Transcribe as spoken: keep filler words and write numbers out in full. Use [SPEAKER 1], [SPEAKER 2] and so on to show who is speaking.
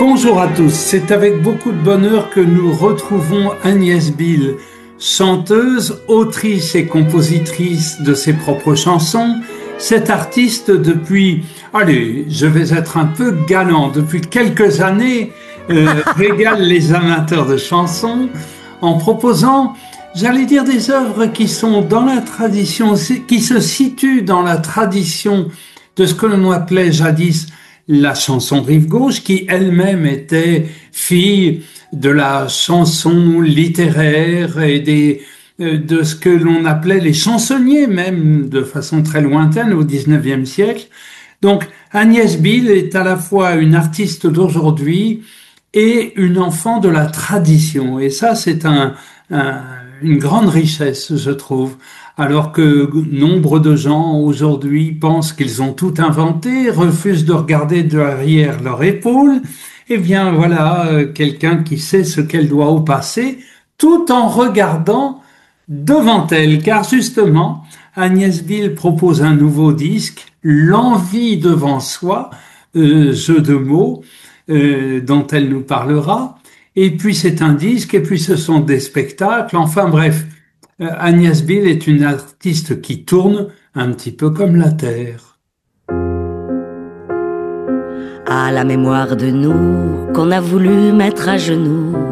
[SPEAKER 1] Bonjour à tous, c'est avec beaucoup de bonheur que nous retrouvons Agnès Bihl, chanteuse, autrice et compositrice de ses propres chansons. Cette artiste depuis, allez, je vais être un peu galant, depuis quelques années, euh, régale les amateurs de chansons en proposant, j'allais dire, des œuvres qui sont dans la tradition, qui se situent dans la tradition de ce que l'on appelait jadis la chanson rive gauche, qui elle-même était fille de la chanson littéraire et des, de ce que l'on appelait les chansonniers, même de façon très lointaine au dix-neuvième siècle. Donc Agnès Bihl est à la fois une artiste d'aujourd'hui et une enfant de la tradition. Et ça, c'est un, un, une grande richesse, je trouve. Alors que nombre de gens aujourd'hui pensent qu'ils ont tout inventé, refusent de regarder derrière leur épaule, eh bien voilà quelqu'un qui sait ce qu'elle doit au passé, tout en regardant devant elle. Car justement, Agnès Bihl propose un nouveau disque, L'envie devant soi, euh, jeu de mots, euh, dont elle nous parlera. Et puis c'est un disque, et puis ce sont des spectacles, enfin bref. Agnès Bihl est une artiste qui tourne un petit peu comme la Terre.
[SPEAKER 2] À la mémoire de nous qu'on a voulu mettre à genoux,